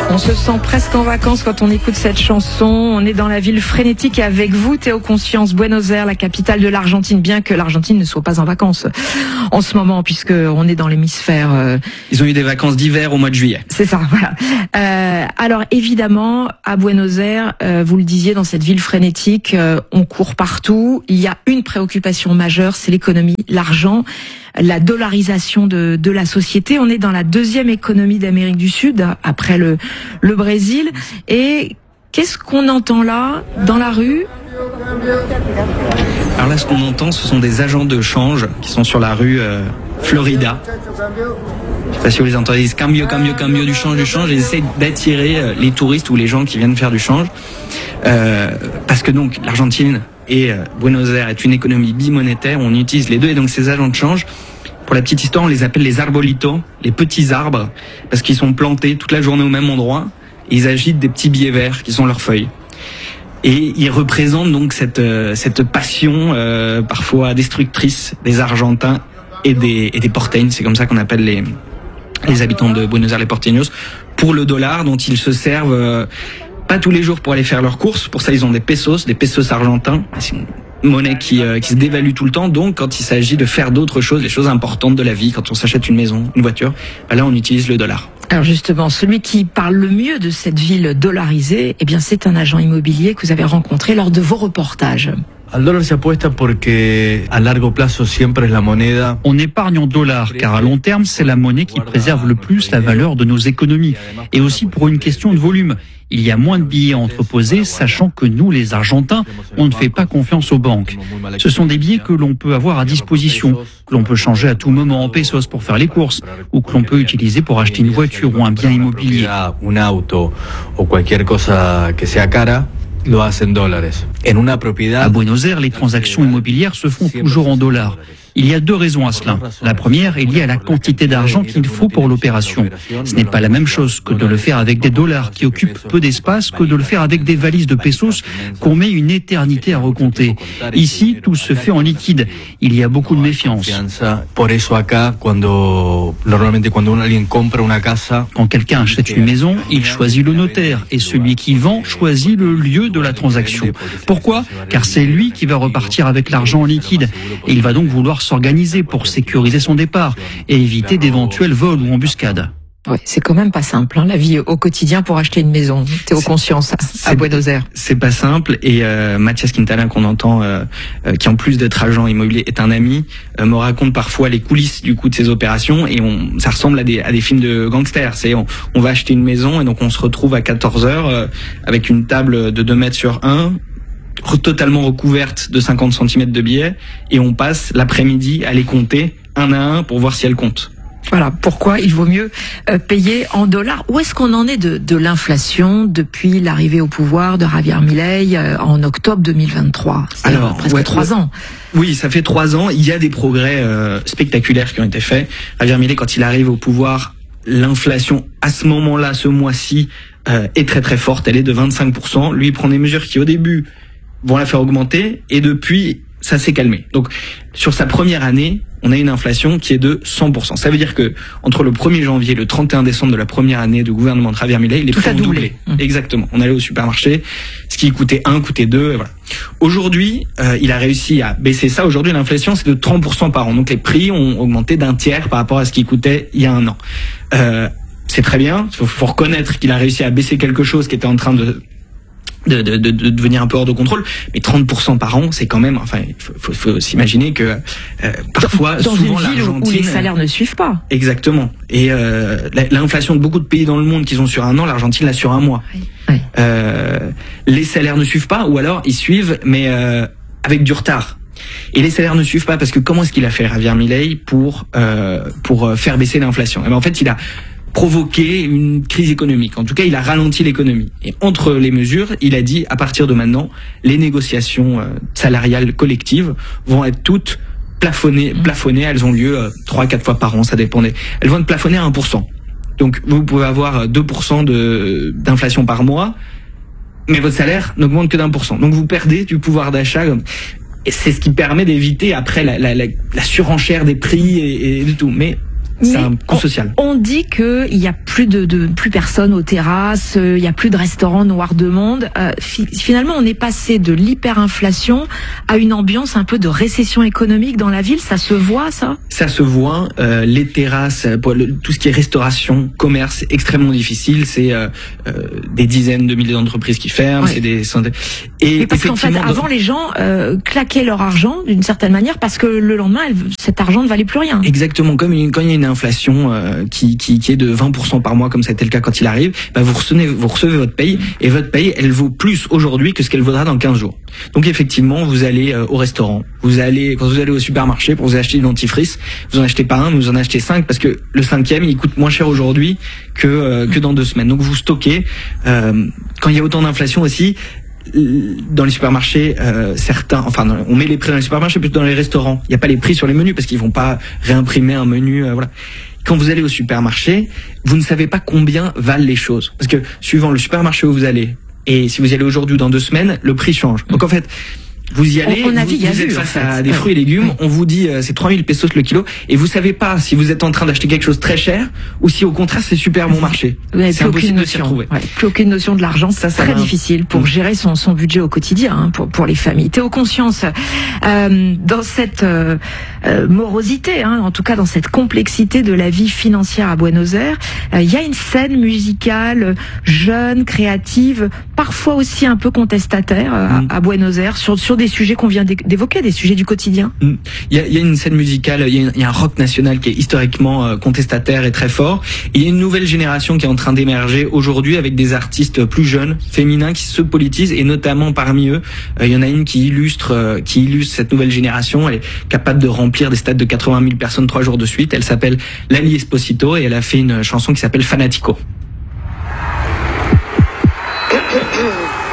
On se sent presque en vacances quand on écoute cette chanson. On est dans la ville frénétique et avec vous, Théo Conscience, Buenos Aires, la capitale de l'Argentine, bien que l'Argentine ne soit pas en vacances en ce moment, puisque on est dans l'hémisphère. Ils ont eu des vacances d'hiver au mois de juillet. C'est ça, voilà. Alors évidemment, à Buenos Aires, vous le disiez, dans cette ville frénétique, on court partout. Il y a une préoccupation majeure, c'est l'économie, l'argent, la dollarisation de la société. On est dans la deuxième économie d'Amérique du Sud, après le Brésil. Et qu'est-ce qu'on entend là, dans la rue ? Alors là, ce qu'on entend, ce sont des agents de change qui sont sur la rue Florida. Je sais pas si vous les entendez, ils disent cambio, du change, et ils essayent d'attirer les touristes ou les gens qui viennent faire du change. Parce que donc, l'Argentine et Buenos Aires est une économie bimonétaire, on utilise les deux, et donc ces agents de change, pour la petite histoire, on les appelle les arbolitos, les petits arbres, parce qu'ils sont plantés toute la journée au même endroit, et ils agitent des petits billets verts qui sont leurs feuilles. Et ils représentent donc cette passion parfois destructrice des Argentins et des porteños, c'est comme ça qu'on appelle les habitants de Buenos Aires, les porteños, pour le dollar dont ils se servent pas tous les jours pour aller faire leurs courses. Pour ça, ils ont des pesos argentins. C'est une monnaie qui se dévalue tout le temps. Donc, quand il s'agit de faire d'autres choses, les choses importantes de la vie, quand on s'achète une maison, une voiture, là, on utilise le dollar. Alors justement, celui qui parle le mieux de cette ville dollarisée, eh bien, c'est un agent immobilier que vous avez rencontré lors de vos reportages. Al dólar se apuesta porque a largo plazo siempre es la moneda. On épargne en dollars car à long terme, c'est la monnaie qui préserve le plus la valeur de nos économies. Et aussi pour une question de volume. Il y a moins de billets entreposés, sachant que nous, les Argentins, on ne fait pas confiance aux banques. Ce sont des billets que l'on peut avoir à disposition, que l'on peut changer à tout moment en pesos pour faire les courses, ou que l'on peut utiliser pour acheter une voiture ou un bien immobilier. Un auto o cualquier cosa que sea cara. À Buenos Aires, les transactions immobilières se font toujours en dollars. Il y a deux raisons à cela. La première est liée à la quantité d'argent qu'il faut pour l'opération. Ce n'est pas la même chose que de le faire avec des dollars qui occupent peu d'espace que de le faire avec des valises de pesos qu'on met une éternité à recompter. Ici, tout se fait en liquide. Il y a beaucoup de méfiance. Quand quelqu'un achète une maison, il choisit le notaire et celui qui vend choisit le lieu de la transaction. Pourquoi ? Car c'est lui qui va repartir avec l'argent en liquide et il va donc vouloir s'organiser pour sécuriser son départ et éviter d'éventuels vols ou embuscades. Ouais, c'est quand même pas simple, la vie au quotidien pour acheter une maison. Théo Conscience à Buenos Aires. C'est pas simple et Mathias Quintana qu'on entend, qui en plus d'être agent immobilier est un ami, me raconte parfois les coulisses du coup de ces opérations et ça ressemble à des films de gangsters. C'est on va acheter une maison et donc on se retrouve à 14h avec une table de 2 mètres sur 1, totalement recouverte de 50 cm de billets et on passe l'après-midi à les compter un à un pour voir si elles comptent. Voilà pourquoi il vaut mieux payer en dollars. Où est-ce qu'on en est de l'inflation depuis l'arrivée au pouvoir de Javier Milei en octobre 2023 ? Alors presque 3 ans. Oui, ça fait 3 ans. Il y a des progrès spectaculaires qui ont été faits. Javier Milei, quand il arrive au pouvoir, l'inflation à ce moment-là, ce mois-ci, est très très forte. Elle est de 25%. Lui, il prend des mesures qui au début vont la faire augmenter et depuis ça s'est calmé. Donc sur sa première année, on a une inflation qui est de 100%. Ça veut dire que entre le 1er janvier et le 31 décembre de la première année du gouvernement de Javier Milei, les prix ont doublé. Exactement. On allait au supermarché, ce qui coûtait 1 coûtait 2 et voilà. Aujourd'hui, il a réussi à baisser ça. Aujourd'hui, l'inflation c'est de 30% par an. Donc les prix ont augmenté d'un tiers par rapport à ce qui coûtait il y a un an. C'est très bien, faut reconnaître qu'il a réussi à baisser quelque chose qui était en train de devenir un peu hors de contrôle, mais 30% par an, c'est quand même, enfin, il faut s'imaginer que parfois, dans souvent une ville où les salaires ne suivent pas. Exactement. Et l'inflation de beaucoup de pays dans le monde qu'ils ont sur un an, l'Argentine l'a sur un mois. Oui. Les salaires ne suivent pas, ou alors ils suivent, mais avec du retard. Et les salaires ne suivent pas parce que comment est-ce qu'il a fait Javier Milei pour faire baisser l'inflation ? Et ben en fait, il a provoqué une crise économique. En tout cas, il a ralenti l'économie. Et entre les mesures, il a dit, à partir de maintenant, les négociations salariales collectives vont être toutes plafonnées. Elles ont lieu 3-4 fois par an, ça dépend. Elles vont être plafonnées à 1%. Donc, vous pouvez avoir 2% d'inflation par mois, mais votre salaire n'augmente que d'1%. Donc, vous perdez du pouvoir d'achat. Et c'est ce qui permet d'éviter après la surenchère des prix et de tout. Mais C'est un coût social. On dit que il y a plus plus personne aux terrasses, il y a plus de restaurants noirs de monde. Finalement, on est passé de l'hyperinflation à une ambiance un peu de récession économique dans la ville. Ça se voit, ça? Ça se voit. Les terrasses, tout ce qui est restauration, commerce, c'est extrêmement difficile. C'est des dizaines de milliers d'entreprises qui ferment. Ouais. C'est des centaines. Et parce qu'en fait, avant, les gens claquaient leur argent d'une certaine manière parce que le lendemain, cet argent ne valait plus rien. Exactement. Quand il y a une inflation qui est de 20% par mois, comme ça a été le cas quand il arrive, bah vous recevez votre paye, et votre paye, elle vaut plus aujourd'hui que ce qu'elle vaudra dans 15 jours. Donc effectivement, vous allez au restaurant, quand vous allez au supermarché pour vous acheter du dentifrice, vous en achetez pas un, mais vous en achetez 5 parce que le 5e, il coûte moins cher aujourd'hui que dans 2 semaines. Donc vous stockez. Quand il y a autant d'inflation aussi, dans les supermarchés, on met les prix dans les supermarchés, plutôt dans les restaurants. Il n'y a pas les prix sur les menus parce qu'ils vont pas réimprimer un menu, voilà. Quand vous allez au supermarché, vous ne savez pas combien valent les choses. Parce que, suivant le supermarché où vous allez, et si vous y allez aujourd'hui ou dans 2 semaines, le prix change. Donc en fait, vous y allez, vous êtes face à des fruits et légumes, on vous dit c'est 3000 pesos le kilo, et vous savez pas si vous êtes en train d'acheter quelque chose très cher ou si au contraire c'est super bon marché. C'est impossible de s'y retrouver. Ouais, plus aucune notion de l'argent, c'est très difficile pour gérer son budget au quotidien, pour les familles. Théo Conscience, dans cette morosité, en tout cas dans cette complexité de la vie financière à Buenos Aires, il y a une scène musicale jeune, créative, parfois aussi un peu contestataire à Buenos Aires sur des sujets qu'on vient d'évoquer, des sujets du quotidien. Il y a une scène musicale, il y a un rock national qui est historiquement contestataire et très fort. Et il y a une nouvelle génération qui est en train d'émerger aujourd'hui avec des artistes plus jeunes, féminins, qui se politisent, et notamment parmi eux, il y en a une qui illustre cette nouvelle génération. Elle est capable de remplir des stades de 80 000 personnes 3 jours de suite. Elle s'appelle Lali Esposito et elle a fait une chanson qui s'appelle Fanático.